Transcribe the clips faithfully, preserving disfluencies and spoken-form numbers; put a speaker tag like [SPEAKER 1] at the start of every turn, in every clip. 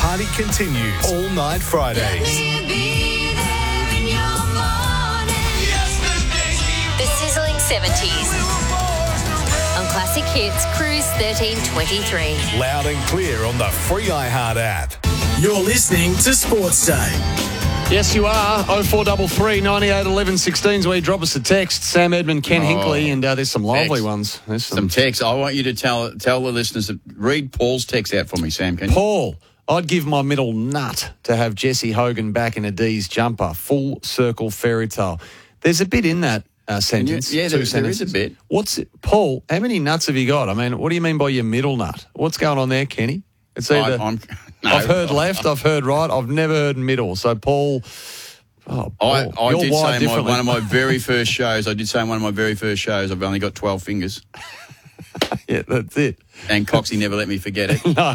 [SPEAKER 1] party continues all night Fridays.
[SPEAKER 2] The sizzling seventies. On Classic Hits, Cruise thirteen twenty-three.
[SPEAKER 1] Loud and clear on the free iHeart app.
[SPEAKER 3] You're listening to Sports Day.
[SPEAKER 4] Yes, you are. oh four three three, nine eight, one one one six is where you drop us a text. Sam Edmund, Ken
[SPEAKER 5] Oh,
[SPEAKER 4] Hinkley, and uh, there's some lively
[SPEAKER 5] text.
[SPEAKER 4] ones. There's some,
[SPEAKER 5] Some text. I want you to tell tell the listeners, that, read Paul's text out for me, Sam. Can you?
[SPEAKER 4] Paul, I'd give my middle nut to have Jesse Hogan back in a D's jumper. Full circle fairy tale. There's a bit in that uh, sentence.
[SPEAKER 5] Yeah,
[SPEAKER 4] two
[SPEAKER 5] there, there is
[SPEAKER 4] sentences.
[SPEAKER 5] a bit.
[SPEAKER 4] What's it? Paul, how many nuts have you got? I mean, what do you mean by your middle nut? What's going on there, Kenny? It's either,
[SPEAKER 5] I, I'm, no,
[SPEAKER 4] I've heard
[SPEAKER 5] I-
[SPEAKER 4] left, I've heard right, I've never heard middle. So, Paul... Oh,
[SPEAKER 5] I,
[SPEAKER 4] Paul,
[SPEAKER 5] I
[SPEAKER 4] you're
[SPEAKER 5] did
[SPEAKER 4] wired
[SPEAKER 5] say my,
[SPEAKER 4] differently.
[SPEAKER 5] one of my very first shows, I did say in one of my very first shows, I've only got twelve fingers.
[SPEAKER 4] Yeah, that's it.
[SPEAKER 5] And Coxie never let me forget it.
[SPEAKER 4] No.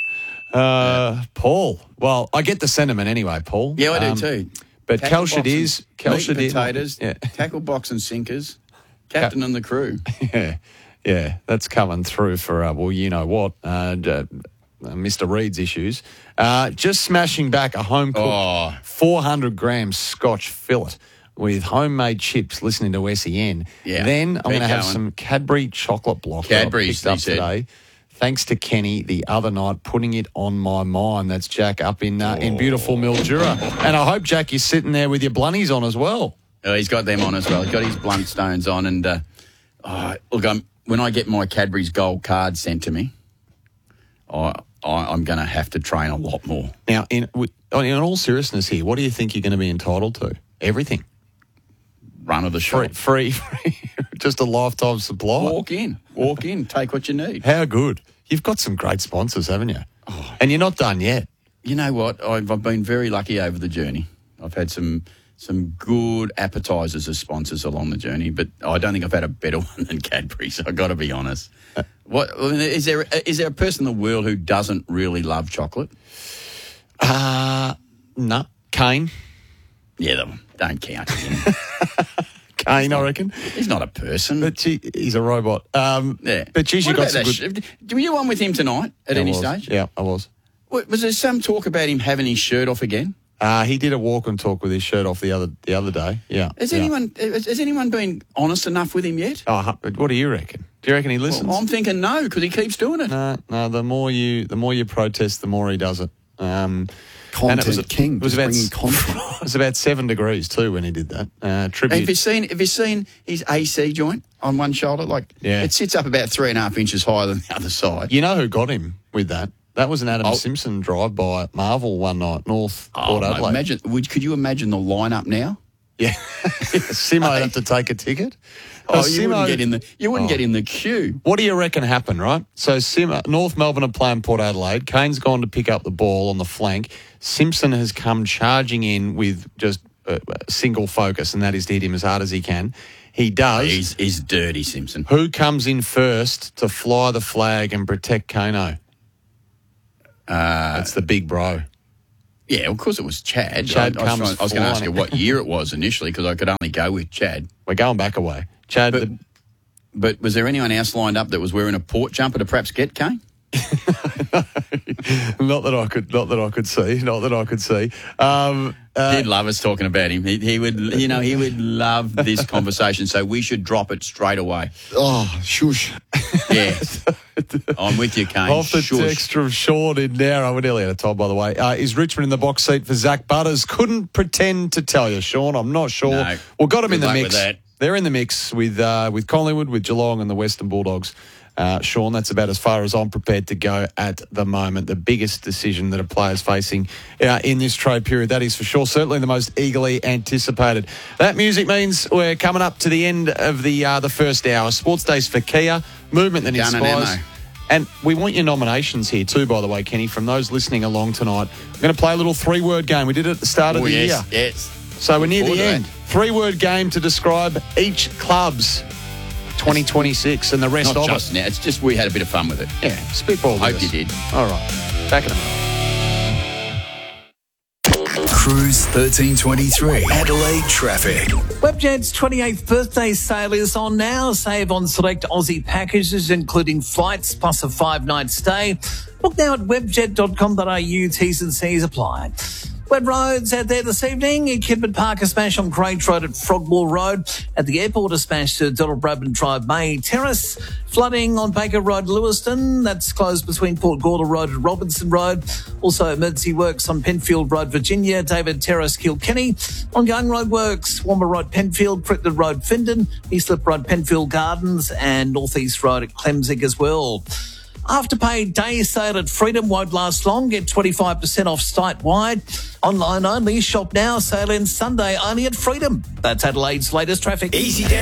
[SPEAKER 4] Uh, Paul. Well, I get the sentiment anyway, Paul.
[SPEAKER 5] Yeah, I do
[SPEAKER 4] Um,
[SPEAKER 5] too.
[SPEAKER 4] But
[SPEAKER 5] Tackle
[SPEAKER 4] Kelshad
[SPEAKER 5] box
[SPEAKER 4] is...
[SPEAKER 5] and-
[SPEAKER 4] Kelshad
[SPEAKER 5] meat and
[SPEAKER 4] is...
[SPEAKER 5] potatoes,
[SPEAKER 4] Yeah.
[SPEAKER 5] tackle box and sinkers, captain and the crew.
[SPEAKER 4] yeah, yeah, that's coming through for, uh, well, you know what, uh, uh, Mister Reed's issues. Uh, just smashing back a home-cooked
[SPEAKER 5] Oh.
[SPEAKER 4] four hundred gram Scotch fillet with homemade chips, listening to S E N.
[SPEAKER 5] Yeah,
[SPEAKER 4] Then I'm
[SPEAKER 5] keep
[SPEAKER 4] going to have
[SPEAKER 5] going.
[SPEAKER 4] some Cadbury chocolate block that I
[SPEAKER 5] Cadbury's,
[SPEAKER 4] picked up
[SPEAKER 5] he said.
[SPEAKER 4] today. Thanks to Kenny the other night, putting it on my mind. That's Jack up in uh, in beautiful Mildura. And I hope, Jack, you're sitting there with your blunnies on as well.
[SPEAKER 5] Uh, he's got them on as well. He's got his blunt stones on. And uh, oh, look, I'm, when I get my Cadbury's gold card sent to me, I, I, I'm going to have to train a lot more.
[SPEAKER 4] Now, in in all seriousness here, what do you think you're going to be entitled to? Everything.
[SPEAKER 5] Run of the
[SPEAKER 4] Free,
[SPEAKER 5] shop.
[SPEAKER 4] free, free. Just a lifetime supply.
[SPEAKER 5] Walk in. Walk in. Take what you need.
[SPEAKER 4] How good. You've got some great sponsors, haven't you? Oh. And you're not done yet.
[SPEAKER 5] You know what? I've, I've been very lucky over the journey. I've had some some good appetisers as sponsors along the journey, but I don't think I've had a better one than Cadbury's. I've got to be honest. Uh, what is there? Is there a person in the world who doesn't really love chocolate?
[SPEAKER 4] Uh, no. Kane.
[SPEAKER 5] Yeah, that one. Don't count him.
[SPEAKER 4] Kane, I reckon.
[SPEAKER 5] He's not a person.
[SPEAKER 4] But gee, he's a robot. Um,
[SPEAKER 5] yeah.
[SPEAKER 4] But geez, you
[SPEAKER 5] What
[SPEAKER 4] got
[SPEAKER 5] about
[SPEAKER 4] some
[SPEAKER 5] that
[SPEAKER 4] good...
[SPEAKER 5] sh- Were you on with him tonight at
[SPEAKER 4] I
[SPEAKER 5] any
[SPEAKER 4] was.
[SPEAKER 5] stage?
[SPEAKER 4] Yeah, I was.
[SPEAKER 5] What, was there some talk about him having his shirt off again?
[SPEAKER 4] Uh, he did a walk and talk with his shirt off the other the other day. Yeah.
[SPEAKER 5] Has
[SPEAKER 4] yeah.
[SPEAKER 5] anyone has, has anyone been honest enough with him yet?
[SPEAKER 4] Oh, what do you reckon? Do you reckon he listens?
[SPEAKER 5] Well, I'm thinking no, because he keeps doing it.
[SPEAKER 4] No, no. The more you, the more you protest, the more he does it. Um,
[SPEAKER 6] Content
[SPEAKER 4] and it was, a-
[SPEAKER 6] king,
[SPEAKER 4] It was
[SPEAKER 6] just
[SPEAKER 4] about
[SPEAKER 6] bringing content.
[SPEAKER 4] it was about seven degrees too when he did that. Uh, tribute.
[SPEAKER 5] Have you seen? Have you seen his A C joint on one shoulder? Like,
[SPEAKER 4] Yeah.
[SPEAKER 5] it sits up about three and a half inches higher than the other side.
[SPEAKER 4] You know who got him with that? That was an Adam
[SPEAKER 5] Oh.
[SPEAKER 4] Simpson drive by at Marvel one night, North
[SPEAKER 5] Oh,
[SPEAKER 4] Port
[SPEAKER 5] mate,
[SPEAKER 4] Adelaide.
[SPEAKER 5] imagine. Would, could you imagine the lineup now?
[SPEAKER 4] Yeah, Simo would have to take a ticket.
[SPEAKER 5] Oh,
[SPEAKER 4] Uh,
[SPEAKER 5] you
[SPEAKER 4] Simo-
[SPEAKER 5] wouldn't get in the. You wouldn't
[SPEAKER 4] Oh.
[SPEAKER 5] get in the queue.
[SPEAKER 4] What do you reckon happened, right? So Simo, North Melbourne are playing Port Adelaide. Kane's gone to pick up the ball on the flank. Simpson has come charging in with just a, a single focus, and that is to hit him as hard as he can. He does.
[SPEAKER 5] He's he's dirty, Simpson.
[SPEAKER 4] Who comes in first to fly the flag and protect Kano?
[SPEAKER 5] Uh,
[SPEAKER 4] That's the big bro.
[SPEAKER 5] yeah, of course it was Chad.
[SPEAKER 4] Chad
[SPEAKER 5] I, I was,
[SPEAKER 4] comes
[SPEAKER 5] trying- I was going to ask
[SPEAKER 4] flying.
[SPEAKER 5] you what year it was initially because I could only go with Chad.
[SPEAKER 4] We're going back away. Chad,
[SPEAKER 5] But,
[SPEAKER 4] the,
[SPEAKER 5] but was there anyone else lined up that was wearing a port jumper to perhaps get Kane?
[SPEAKER 4] not that I could, not that I could see, not that I could see. Um, uh,
[SPEAKER 5] He'd love us talking about him. He, he would, you know, he would love this conversation. So we should drop it straight away.
[SPEAKER 6] Oh, shush.
[SPEAKER 5] Yeah, I'm with you, Kane.
[SPEAKER 4] Off the
[SPEAKER 5] Shush.
[SPEAKER 4] text from Sean in Narra, we're nearly out of time, by the way. Uh, is Richmond in the box seat for Zach Butters? Couldn't pretend to tell you, Sean. I'm not sure.
[SPEAKER 5] No.
[SPEAKER 4] Well, got them in
[SPEAKER 5] Good
[SPEAKER 4] the
[SPEAKER 5] luck
[SPEAKER 4] mix.
[SPEAKER 5] with that.
[SPEAKER 4] They're in the mix with uh, with Collingwood, with Geelong, and the Western Bulldogs. Uh, Sean, that's about as far as I'm prepared to go at the moment. The biggest decision that a player's facing uh, in this trade period, that is for sure. Certainly the most eagerly anticipated. That music means we're coming up to the end of the uh, the first hour. Sports Days for Kia, movement that
[SPEAKER 5] Gun and
[SPEAKER 4] inspires.
[SPEAKER 5] ammo.
[SPEAKER 4] And we want your nominations here too, by the way, Kenny, from those listening along tonight. We're going to play a little three-word game. We did it at the start of
[SPEAKER 5] Oh,
[SPEAKER 4] the
[SPEAKER 5] yes,
[SPEAKER 4] year.
[SPEAKER 5] yes.
[SPEAKER 4] So we're near
[SPEAKER 5] Look
[SPEAKER 4] the
[SPEAKER 5] forward to
[SPEAKER 4] end.
[SPEAKER 5] that.
[SPEAKER 4] Three-word game to describe each club's twenty twenty-six and the rest
[SPEAKER 5] Not
[SPEAKER 4] of
[SPEAKER 5] just
[SPEAKER 4] it.
[SPEAKER 5] now. It's just we had a bit of fun with it.
[SPEAKER 4] Yeah, spitball. with
[SPEAKER 5] Hope
[SPEAKER 4] us.
[SPEAKER 5] you did.
[SPEAKER 4] All right. Back in a minute.
[SPEAKER 3] Cruise thirteen twenty-three. Adelaide traffic.
[SPEAKER 7] Webjet's twenty-eighth birthday sale is on now. Save on select Aussie packages, including flights plus a five-night stay. Book now at webjet dot com dot a u. T's and C's apply. Wet roads out there this evening. In Kidman Park, a smash on Grange Road at Frogmore Road. At the airport, a smash to Donald Bradman Drive, May Terrace. Flooding on Baker Road, Lewiston. That's closed between Port Gawler Road and Robinson Road. Also, emergency works on Penfield Road, Virginia. David Terrace, Kilkenny. Ongoing road works, Womber Road, Penfield. Crittenden Road, Findon. Eastlip Road, Penfield Gardens. And North East Road at Clemsig as well. Afterpay day sale at Freedom won't last long. Get twenty-five percent off site-wide. Online only. Shop now. Sale ends Sunday only at Freedom. That's Adelaide's latest traffic.
[SPEAKER 3] Easy